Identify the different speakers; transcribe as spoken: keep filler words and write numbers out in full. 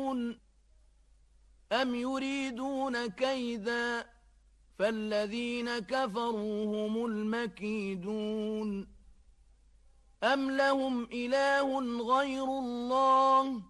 Speaker 1: يريدون أم يريدون كيدا فالذين كفروا هم المكيدون أم لهم إله غير الله